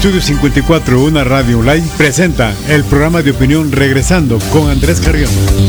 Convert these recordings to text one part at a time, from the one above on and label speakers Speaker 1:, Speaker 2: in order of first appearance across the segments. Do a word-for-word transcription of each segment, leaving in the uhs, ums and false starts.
Speaker 1: Estudio cincuenta y cuatro, una radio online, presenta el programa de opinión Regresando con Andrés Carrión.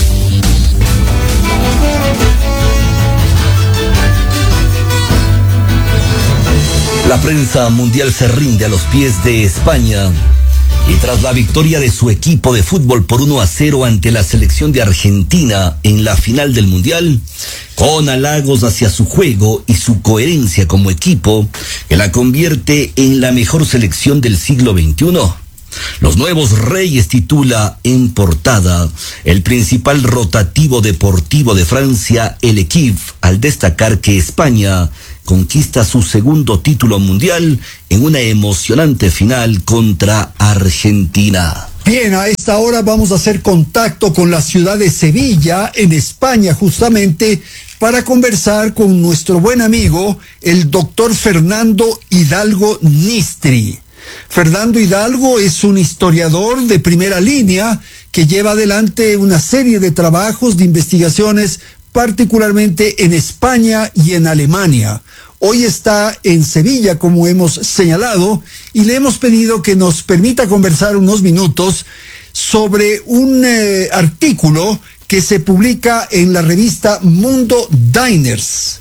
Speaker 2: La prensa mundial se rinde a los pies de España y tras la victoria de su equipo de fútbol por uno a cero ante la selección de Argentina en la final del Mundial, con halagos hacia su juego y su coherencia como equipo, que la convierte en la mejor selección del siglo veintiuno. Los Nuevos Reyes titula en portada el principal rotativo deportivo de Francia, el Equipe, al destacar que España conquista su segundo título mundial en una emocionante final contra Argentina.
Speaker 3: Bien, a esta hora vamos a hacer contacto con la ciudad de Sevilla, en España, justamente, para conversar con nuestro buen amigo, el doctor Fernando Hidalgo Nistri. Fernando Hidalgo es un historiador de primera línea que lleva adelante una serie de trabajos, de investigaciones, particularmente en España y en Alemania. Hoy está en Sevilla, como hemos señalado, y le hemos pedido que nos permita conversar unos minutos sobre un eh, artículo que se publica en la revista Mundo Diners.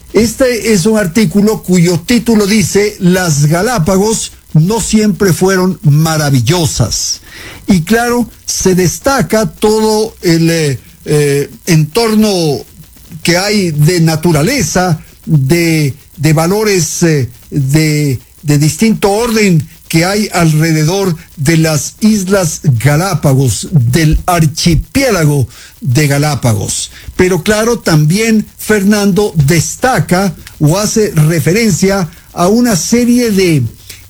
Speaker 3: Este es un artículo cuyo título dice: Las Galápagos no siempre fueron maravillosas. Y claro, se destaca todo el eh, eh, entorno que hay de naturaleza, de, de valores eh, de, de distinto orden que hay alrededor de las Islas Galápagos, del archipiélago de Galápagos. Pero claro, también Fernando destaca o hace referencia a una serie de,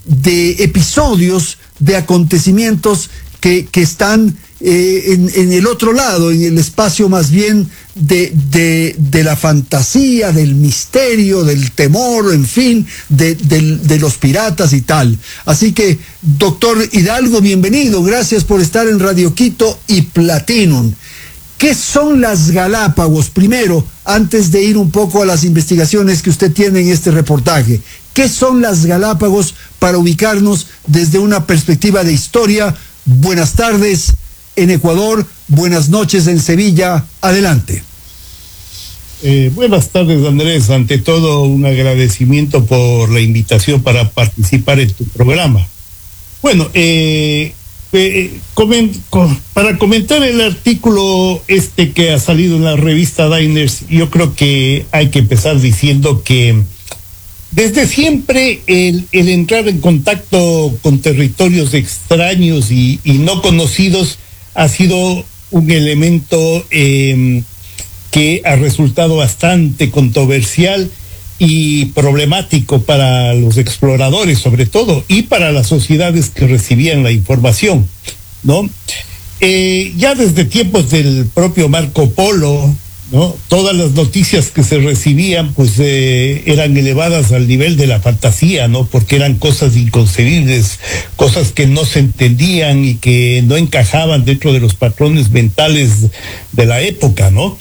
Speaker 3: de episodios, de acontecimientos que, que están eh, en, en el otro lado, en el espacio más bien de, de, de la fantasía, del misterio, del temor, en fin, de, de, de los piratas y tal. Así que, doctor Hidalgo, bienvenido, gracias por estar en Radio Quito y Platinum. ¿Qué son las Galápagos? Primero, antes de ir un poco a las investigaciones que usted tiene en este reportaje, ¿qué son las Galápagos para ubicarnos desde una perspectiva de historia? Buenas tardes en Ecuador, buenas noches en Sevilla, adelante.
Speaker 4: Eh, buenas tardes, Andrés. Ante todo, un agradecimiento por la invitación para participar en tu programa. Bueno, eh, eh, coment, com, para comentar el artículo este que ha salido en la revista Diners, yo creo que hay que empezar diciendo que desde siempre el, el entrar en contacto con territorios extraños y, y no conocidos ha sido un elemento eh, que ha resultado bastante controversial y problemático para los exploradores, sobre todo, y para las sociedades que recibían la información, ¿no? Eh, ya desde tiempos del propio Marco Polo, ¿no? Todas las noticias que se recibían pues eh, eran elevadas al nivel de la fantasía, ¿no? Porque eran cosas inconcebibles, cosas que no se entendían y que no encajaban dentro de los patrones mentales de la época, ¿no?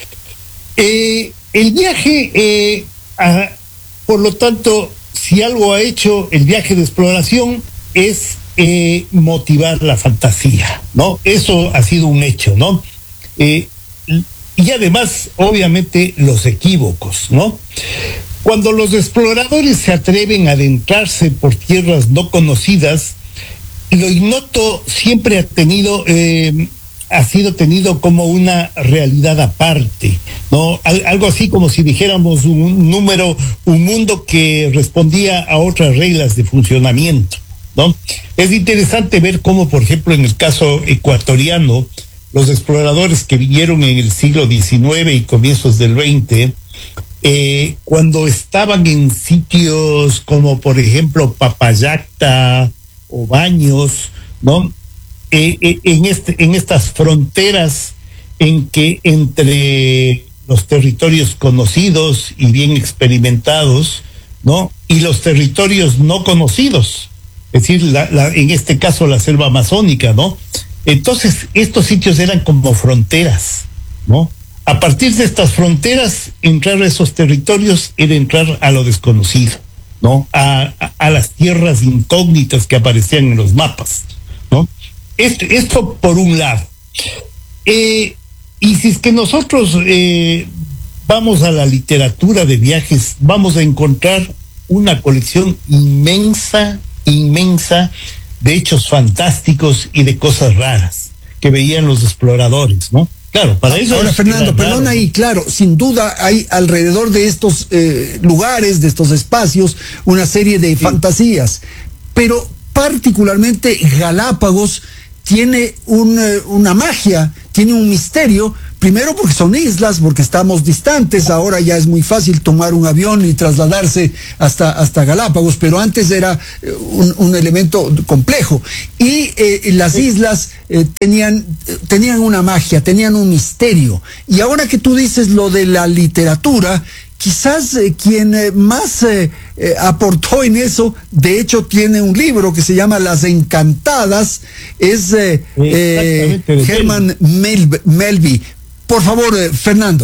Speaker 4: Eh, el viaje, eh, a, por lo tanto, si algo ha hecho el viaje de exploración es eh, motivar la fantasía, ¿no? Eso ha sido un hecho, ¿no? Eh, Y además, obviamente, los equívocos, ¿no? Cuando los exploradores se atreven a adentrarse por tierras no conocidas, lo ignoto siempre ha tenido, eh, ha sido tenido como una realidad aparte, ¿no? Al, algo así como si dijéramos un número, un mundo que respondía a otras reglas de funcionamiento, ¿no? Es interesante ver cómo, por ejemplo, en el caso ecuatoriano, los exploradores que vinieron en el siglo diecinueve y comienzos del veinte, eh, cuando estaban en sitios como, por ejemplo, Papayacta o Baños, ¿no? Eh, eh, en, este, en estas fronteras en que entre los territorios conocidos y bien experimentados, ¿no? Y los territorios no conocidos, es decir, la, la, en este caso la selva amazónica, ¿no? Entonces, estos sitios eran como fronteras, ¿no? A partir de estas fronteras, entrar a esos territorios era entrar a lo desconocido, ¿no? A, a, a las tierras incógnitas que aparecían en los mapas, ¿no? Esto, esto por un lado. Eh, y si es que nosotros eh, vamos a la literatura de viajes, vamos a encontrar una colección inmensa, inmensa de hechos fantásticos y de cosas raras que veían los exploradores, ¿no? Claro, para eso...
Speaker 3: Ahora, Fernando, perdona ahí, claro, sin duda hay alrededor de estos eh, lugares, de estos espacios, una serie de sí. fantasías, pero particularmente Galápagos tiene un, una magia, tiene un misterio, primero porque son islas, porque estamos distantes, ahora ya es muy fácil tomar un avión y trasladarse hasta, hasta Galápagos, pero antes era un, un elemento complejo. Y eh, las islas eh, tenían, tenían una magia, tenían un misterio. Y ahora que tú dices lo de la literatura, quizás eh, quien eh, más eh, eh, aportó en eso, de hecho tiene un libro que se llama Las Encantadas, es eh, eh, Herman Mel- Melville. Por favor, eh, Fernando.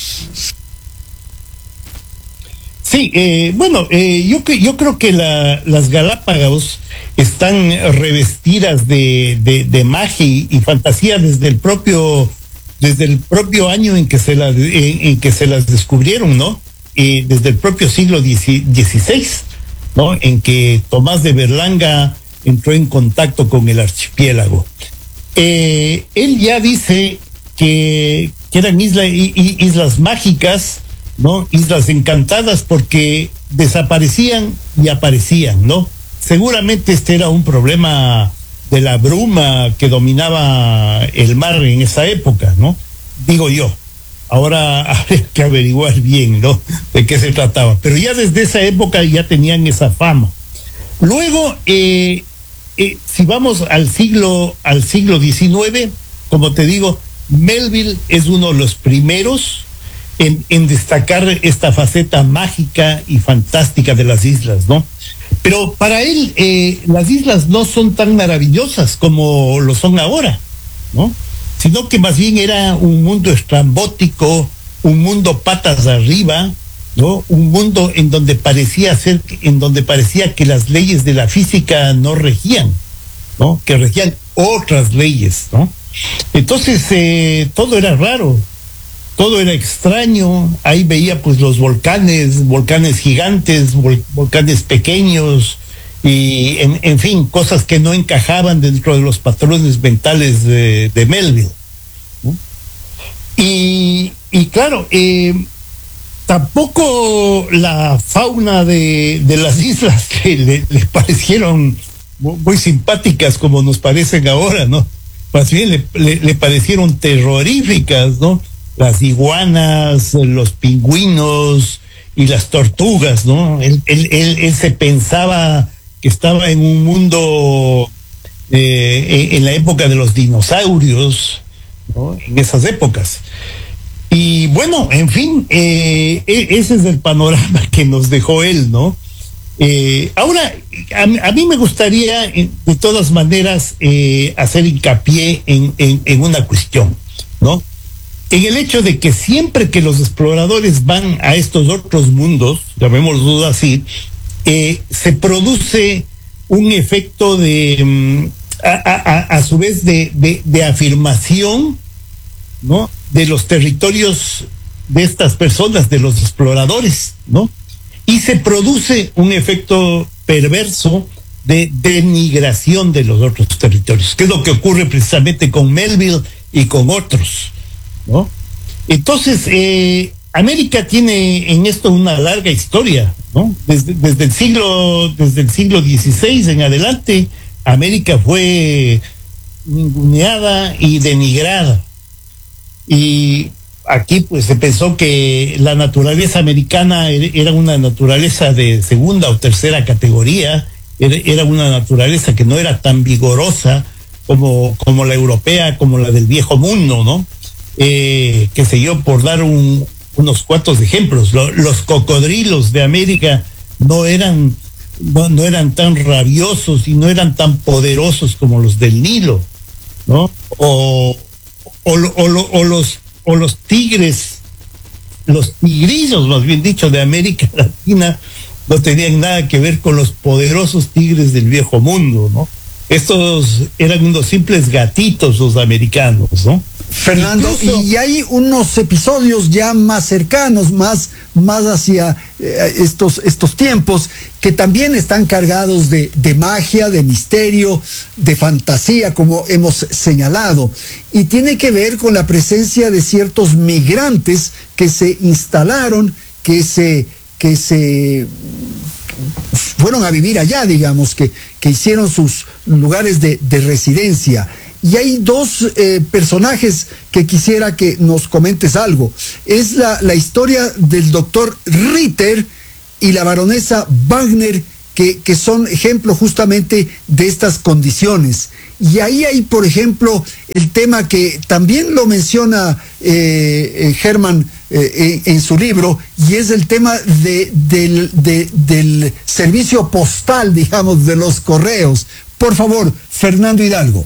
Speaker 4: Sí, eh, bueno, eh, yo, yo creo que la, las Galápagos están revestidas de, de, de magia y, y fantasía desde el propio desde el propio año en que se las en, en que se las descubrieron, ¿no? Y desde el propio siglo dieciséis, ¿no? En que Tomás de Berlanga entró en contacto con el archipiélago. Eh, él ya dice que, que eran isla, i, islas mágicas, ¿no? Islas encantadas porque desaparecían y aparecían, ¿no? Seguramente este era un problema de la bruma que dominaba el mar en esa época, ¿no? Digo yo. Ahora habría que averiguar bien, ¿no? De qué se trataba. Pero ya desde esa época ya tenían esa fama. Luego, eh, eh, si vamos al siglo, al siglo diecinueve, como te digo, Melville es uno de los primeros en, en destacar esta faceta mágica y fantástica de las islas, ¿no? Pero para él, eh, las islas no son tan maravillosas como lo son ahora, ¿no? Sino que más bien era un mundo estrambótico, un mundo patas arriba, ¿no? Un mundo en donde parecía ser, en donde parecía que las leyes de la física no regían, ¿no? Que regían otras leyes, ¿no? Entonces, eh, todo era raro, todo era extraño. Ahí veía pues los volcanes, volcanes gigantes, vol- volcanes pequeños, y en, en fin, cosas que no encajaban dentro de los patrones mentales de, de Melville, ¿no? Y, y claro, eh, tampoco la fauna de, de las islas le, le parecieron muy, muy simpáticas como nos parecen ahora, ¿no? Más bien le, le, le parecieron terroríficas, ¿no? Las iguanas, los pingüinos y las tortugas, ¿no? Él, él, él, él se pensaba que estaba en un mundo eh, en la época de los dinosaurios, ¿no? En esas épocas. Y bueno, en fin, eh, ese es el panorama que nos dejó él, ¿no? Eh, ahora, a, a mí me gustaría, de todas maneras, eh, hacer hincapié en, en, en una cuestión, ¿no? En el hecho de que siempre que los exploradores van a estos otros mundos, llamémoslo así, eh, se produce un efecto de, a, a, a su vez, de, de, de afirmación, ¿no? De los territorios de estas personas, de los exploradores, ¿no? Y se produce un efecto perverso de denigración de los otros territorios, que es lo que ocurre precisamente con Melville y con otros, ¿no? Entonces, eh, América tiene en esto una larga historia, ¿no? Desde, desde el siglo, desde el siglo dieciséis en adelante, América fue ninguneada y denigrada. Y aquí pues se pensó que la naturaleza americana era una naturaleza de segunda o tercera categoría, era una naturaleza que no era tan vigorosa como, como la europea, como la del viejo mundo, ¿no? Eh, qué sé yo, por dar un, unos cuantos ejemplos, Lo, los cocodrilos de América no eran, no, no eran tan rabiosos y no eran tan poderosos como los del Nilo, ¿no? O, o, o, o, o los o los tigres, los tigrillos, más bien dicho, de América Latina, no tenían nada que ver con los poderosos tigres del viejo mundo, ¿no? Estos eran unos simples gatitos los americanos, ¿no?
Speaker 3: Fernando,
Speaker 4: Incluso,
Speaker 3: y hay unos episodios ya más cercanos, más, más hacia eh, estos, estos tiempos, que también están cargados de, de magia, de misterio, de fantasía, como hemos señalado. Y tiene que ver con la presencia de ciertos migrantes que se instalaron, que se, que se fueron a vivir allá, digamos, que, que hicieron sus lugares de, de residencia. Y hay dos eh, personajes que quisiera que nos comentes algo. Es la, la historia del doctor Ritter y la baronesa Wagner, que, que son ejemplo justamente de estas condiciones. Y ahí hay, por ejemplo, el tema que también lo menciona eh, Germán eh, en, en su libro, y es el tema de, del, de, del servicio postal, digamos, de los correos. Por favor, Fernando Hidalgo.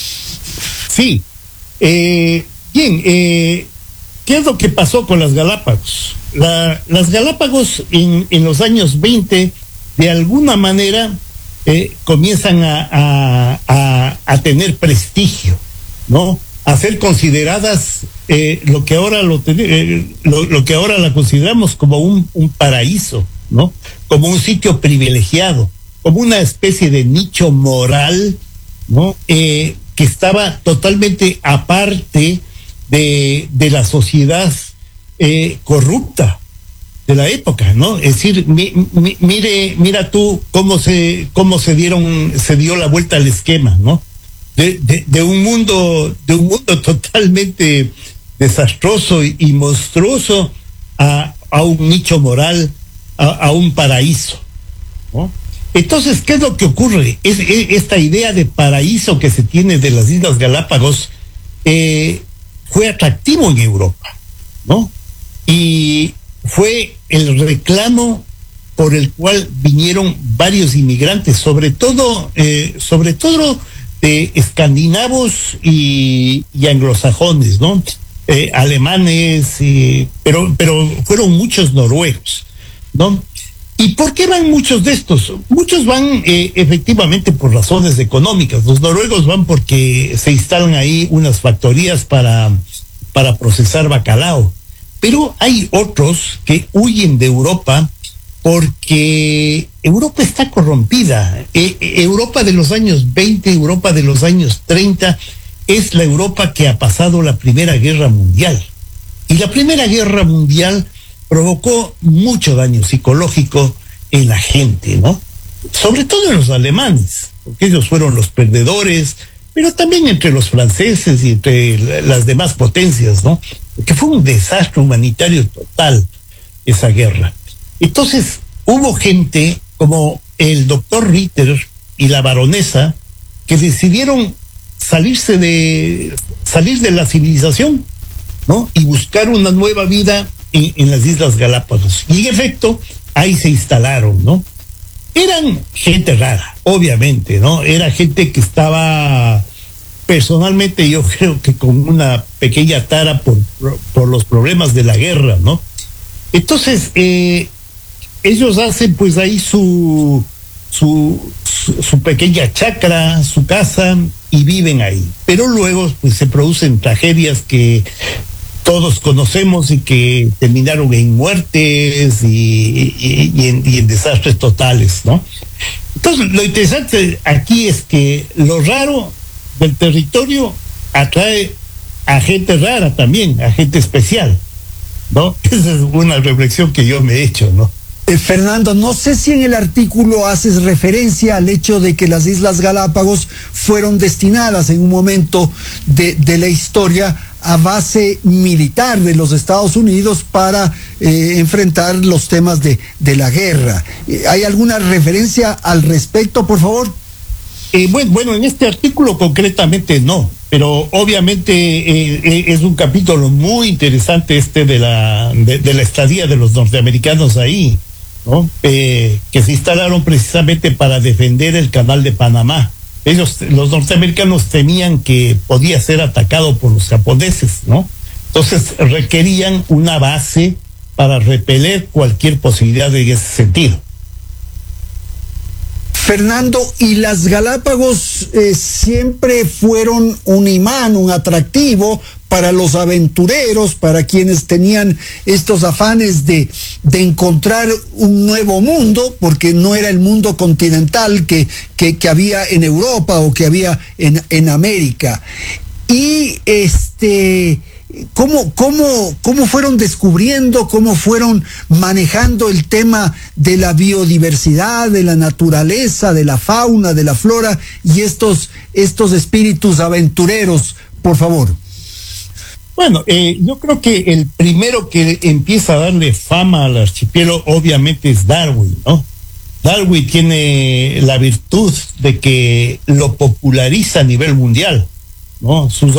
Speaker 4: Sí, eh, bien, eh, ¿qué es lo que pasó con las Galápagos? La, las Galápagos en, en los años veinte, de alguna manera, eh, comienzan a, a, a, a tener prestigio, ¿no? A ser consideradas eh, lo que ahora lo, eh, lo, lo que ahora la consideramos como un, un paraíso, ¿no? Como un sitio privilegiado, como una especie de nicho moral, ¿no? Eh, que estaba totalmente aparte de, de la sociedad eh, corrupta de la época, ¿no? Es decir, mi, mi, mire, mira tú cómo se, cómo se dieron, se dio la vuelta al esquema, ¿no? De, de, de un mundo, de un mundo totalmente desastroso y, y monstruoso a, a un nicho moral, a, a un paraíso, ¿no? Entonces, ¿qué es lo que ocurre? Es, es esta idea de paraíso que se tiene de las Islas Galápagos eh, fue atractivo en Europa, ¿no? Y fue el reclamo por el cual vinieron varios inmigrantes, sobre todo, eh, sobre todo de escandinavos y, y anglosajones, ¿no? Eh, alemanes, eh, pero, pero fueron muchos noruegos, ¿no? ¿Y por qué van muchos de estos? Muchos van eh, efectivamente por razones económicas. Los noruegos van porque se instalan ahí unas factorías para, para procesar bacalao. Pero hay otros que huyen de Europa porque Europa está corrompida. Eh, Europa de los años veinte, Europa de los años treinta, es la Europa que ha pasado la Primera Guerra Mundial. Y la Primera Guerra Mundial provocó mucho daño psicológico en la gente, ¿no? Sobre todo en los alemanes, porque ellos fueron los perdedores, pero también entre los franceses y entre las demás potencias, ¿no? Porque fue un desastre humanitario total esa guerra. Entonces, hubo gente como el doctor Ritter y la baronesa que decidieron salirse de, salir de la civilización, ¿no? Y buscar una nueva vida En, en las Islas Galápagos. Y en efecto, ahí se instalaron, ¿no? Eran gente rara, obviamente, ¿no? Era gente que estaba, personalmente, yo creo que con una pequeña tara por, por los problemas de la guerra, ¿no? Entonces, eh, ellos hacen pues ahí su, su, su, su pequeña chacra, su casa, y viven ahí. Pero luego, pues se producen tragedias que todos conocemos y que terminaron en muertes y, y, y, en, y en desastres totales, ¿no? Entonces, lo interesante aquí es que lo raro del territorio atrae a gente rara también, a gente especial, ¿no? Esa es una reflexión que yo me he hecho, ¿no?
Speaker 3: Eh, Fernando, no sé si en el artículo haces referencia al hecho de que las Islas Galápagos fueron destinadas en un momento de, de la historia a base militar de los Estados Unidos para eh, enfrentar los temas de, de la guerra. ¿Hay alguna referencia al respecto, por favor?
Speaker 4: Eh, bueno, bueno, en este artículo concretamente no, pero obviamente eh, eh, es un capítulo muy interesante este de la, de, de la estadía de los norteamericanos ahí, ¿no? Eh, que se instalaron precisamente para defender el canal de Panamá. Ellos, los norteamericanos, temían que podía ser atacado por los japoneses, ¿no? Entonces requerían una base para repeler cualquier posibilidad en ese sentido.
Speaker 3: Fernando, y las Galápagos eh, siempre fueron un imán, un atractivo para los aventureros, para quienes tenían estos afanes de, de encontrar un nuevo mundo, porque no era el mundo continental que, que, que había en Europa o que había en, en América. Y este... ¿Cómo, cómo, ¿Cómo fueron descubriendo, cómo fueron manejando el tema de la biodiversidad, de la naturaleza, de la fauna, de la flora y estos, estos espíritus aventureros, por favor?
Speaker 4: Bueno, eh, yo creo que el primero que empieza a darle fama al archipiélago obviamente es Darwin, ¿no? Darwin tiene la virtud de que lo populariza a nivel mundial, ¿no? Sus